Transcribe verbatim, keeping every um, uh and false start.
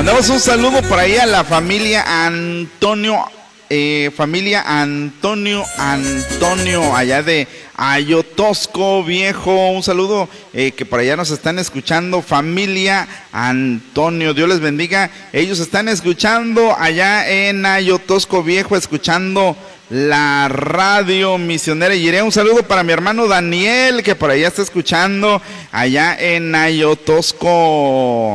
Mandamos un saludo por ahí a la familia Antonio, eh, familia Antonio, Antonio, allá de Ayotosco Viejo. Un saludo eh, que por allá nos están escuchando, familia Antonio. Dios les bendiga. Ellos están escuchando allá en Ayotosco Viejo, escuchando la radio misionera. Y iré un saludo para mi hermano Daniel, que por allá está escuchando allá en Ayotosco.